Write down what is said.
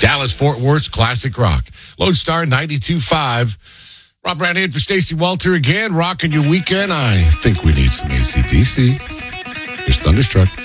Dallas Fort Worth's classic rock. Lodestar 92.5. Rob Brown in for Stacey Walter again, rocking your weekend. I think we need some AC/DC. Here's Thunderstruck.